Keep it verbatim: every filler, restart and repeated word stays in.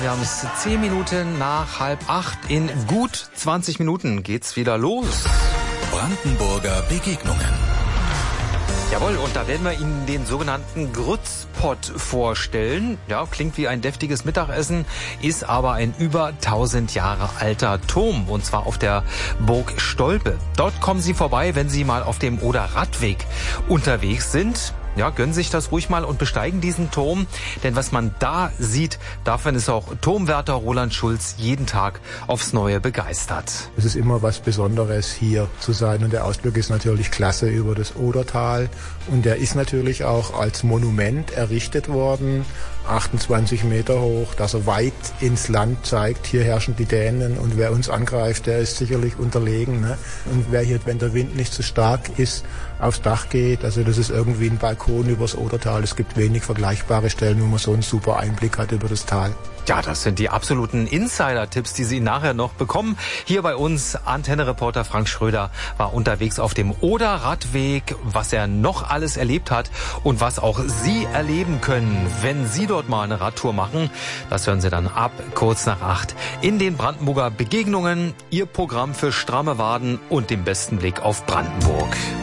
Wir haben es zehn Minuten nach halb acht. In gut zwanzig Minuten geht's wieder los. Brandenburger Begegnungen. Jawohl, und da werden wir Ihnen den sogenannten Grützpott vorstellen. Ja, klingt wie ein deftiges Mittagessen, ist aber ein über tausend Jahre alter Turm, und zwar auf der Burg Stolpe. Dort kommen Sie vorbei, wenn Sie mal auf dem Oder-Radweg unterwegs sind. Ja, gönnen sich das ruhig mal und besteigen diesen Turm, denn was man da sieht, davon ist auch Turmwärter Roland Schulz jeden Tag aufs Neue begeistert. Es ist immer was Besonderes, hier zu sein, und der Ausblick ist natürlich klasse über das Odertal, und der ist natürlich auch als Monument errichtet worden, achtundzwanzig Meter hoch, dass er weit ins Land zeigt. Hier herrschen die Dänen, und wer uns angreift, der ist sicherlich unterlegen, ne? Und wer hier, wenn der Wind nicht so stark ist, aufs Dach geht, also das ist irgendwie ein Balkon übers Odertal. Es gibt wenig vergleichbare Stellen, wo man so einen super Einblick hat über das Tal. Ja, das sind die absoluten Insider-Tipps, die Sie nachher noch bekommen. Hier bei uns Antenne-Reporter Frank Schröder war unterwegs auf dem Oder-Radweg, was er noch alles erlebt hat und was auch Sie erleben können, wenn Sie dort mal eine Radtour machen. Das hören Sie dann ab kurz nach acht in den Brandenburger Begegnungen. Ihr Programm für stramme Waden und den besten Blick auf Brandenburg.